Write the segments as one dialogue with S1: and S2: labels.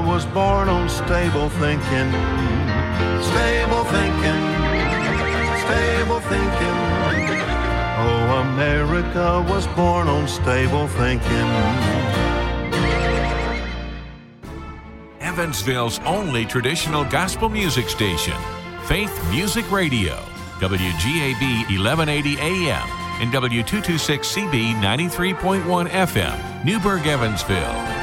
S1: Was born on stable thinking, stable thinking, stable thinking. Oh, America was born on stable thinking.
S2: Evansville's only traditional gospel music station, Faith Music Radio, WGAB 1180 AM and W226CB 93.1 FM, Newburgh, Evansville.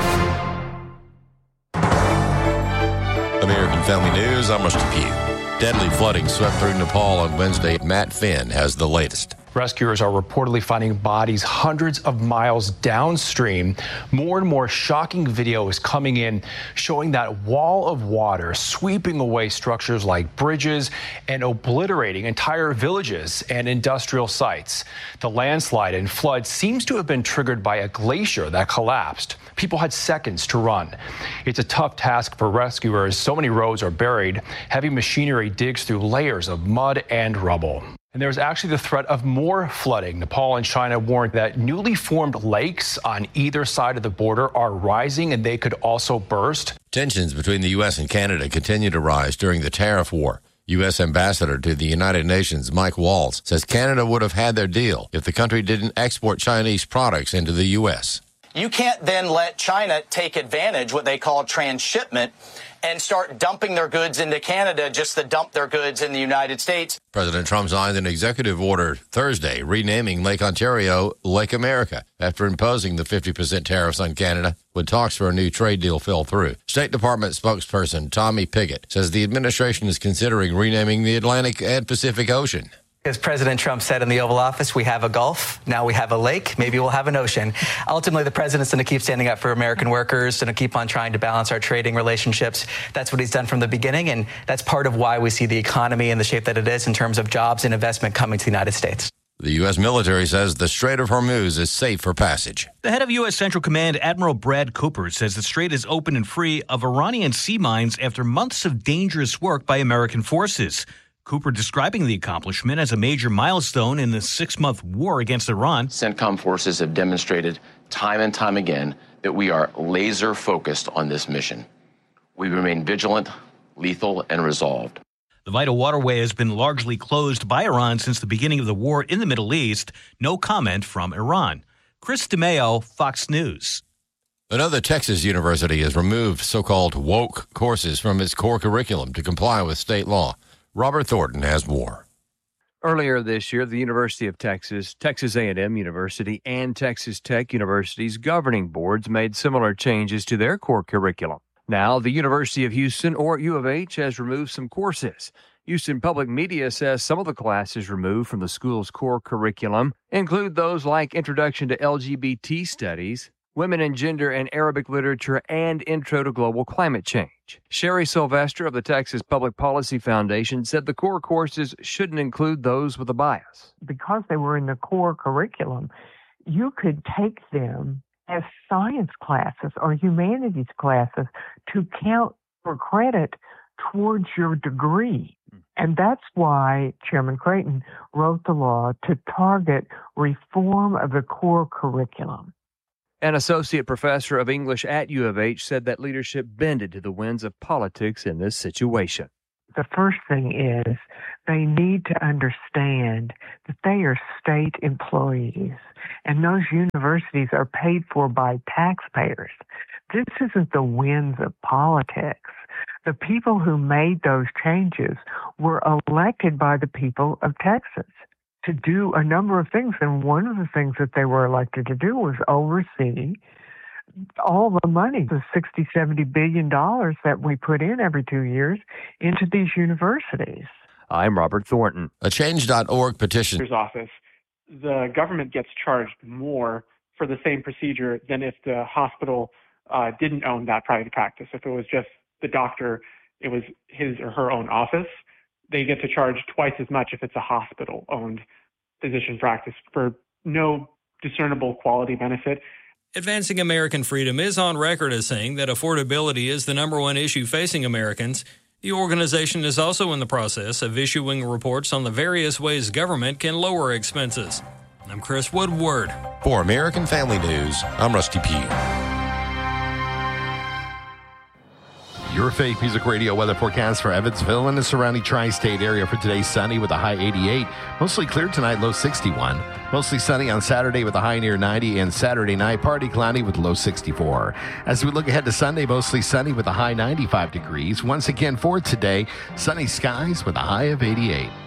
S3: American Family News, I'm Rusty Pugh. Deadly flooding swept through Nepal on Wednesday. Matt Finn has the latest.
S4: Rescuers are reportedly finding bodies hundreds of miles downstream. More and more shocking video is coming in showing that wall of water sweeping away structures like bridges and obliterating entire villages and industrial sites. The landslide and flood seems to have been triggered by a glacier that collapsed. People had seconds to run. It's a tough task for rescuers. So many roads are buried. Heavy machinery digs through layers of mud and rubble. And there's actually the threat of more flooding. Nepal and China warned that newly formed lakes on either side of the border are rising and they could also burst.
S3: Tensions between the U.S. and Canada continue to rise during the tariff war. U.S. Ambassador to the United Nations Mike Waltz says Canada would have had their deal if the country didn't export Chinese products into the U.S.
S5: You can't then let China take advantage, what they call transshipment, and start dumping their goods into Canada just to dump their goods in the United States.
S3: President Trump signed an executive order Thursday renaming Lake Ontario Lake America after imposing the 50% tariffs on Canada when talks for a new trade deal fell through. State Department spokesperson Tommy Pigott says the administration is considering renaming the Atlantic and Pacific Ocean.
S6: As President Trump said in the Oval Office, we have a Gulf, now we have a lake, maybe we'll have an ocean. Ultimately, the president's going to keep standing up for American workers, going to keep on trying to balance our trading relationships. That's what he's done from the beginning, and that's part of why we see the economy in the shape that it is in terms of jobs and investment coming to the United States.
S3: The U.S. military says the Strait of Hormuz is safe for passage.
S7: The head of U.S. Central Command, Admiral Brad Cooper, says the strait is open and free of Iranian sea mines after months of dangerous work by American forces. Cooper describing the accomplishment as a major milestone in the 6-month war against Iran.
S8: CENTCOM forces have demonstrated time and time again that we are laser focused on this mission. We remain vigilant, lethal, and resolved.
S7: The vital waterway has been largely closed by Iran since the beginning of the war in the Middle East. No comment from Iran. Chris DeMeo, Fox News.
S3: Another Texas university has removed so-called woke courses from its core curriculum to comply with state law. Robert Thornton has more.
S9: Earlier this year, the University of Texas, Texas A&M University, and Texas Tech University's governing boards made similar changes to their core curriculum. Now, the University of Houston, or U of H, has removed some courses. Houston Public Media says some of the classes removed from the school's core curriculum include those like Introduction to LGBT Studies, Women in Gender and Arabic Literature, and Intro to Global Climate Change. Sherry Sylvester of the Texas Public Policy Foundation said the core courses shouldn't include those with a bias.
S10: Because they were in the core curriculum, you could take them as science classes or humanities classes to count for credit towards your degree. And that's why Chairman Creighton wrote the law to target reform of the core curriculum.
S9: An associate professor of English at U of H said that leadership bended to the winds of politics in this situation.
S10: The first thing is they need to understand that they are state employees, and those universities are paid for by taxpayers. This isn't the winds of politics. The people who made those changes were elected by the people of Texas to do a number of things, and one of the things that they were elected to do was oversee all the money, the $60-70 billion that we put in every 2 years into these universities.
S9: I'm Robert Thornton.
S3: A Change.org petition.
S11: Office, the government gets charged more for the same procedure than if the hospital didn't own that private practice. If it was just the doctor, it was his or her own office. They get to charge twice as much if it's a hospital-owned physician practice for no discernible quality benefit.
S12: Advancing American Freedom is on record as saying that affordability is the number one issue facing Americans. The organization is also in the process of issuing reports on the various ways government can lower expenses. I'm Chris Woodward.
S3: For American Family News, I'm Rusty Pugh.
S13: Your Faith Music Radio weather forecast for Evansville and the surrounding tri-state area for today: sunny with a high 88. Mostly clear tonight, low 61. Mostly sunny on Saturday with a high near 90. And Saturday night, partly cloudy with low 64. As we look ahead to Sunday, mostly sunny with a high 95 degrees. Once again for today, sunny skies with a high of 88.